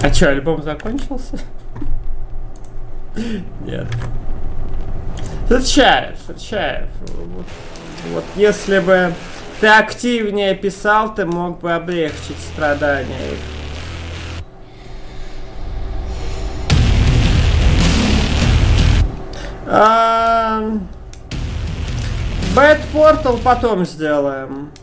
А чё, альбом закончился? Нет. Встречаев. Вот если бы ты активнее писал, ты мог бы облегчить страдания их. Bad Portal потом сделаем.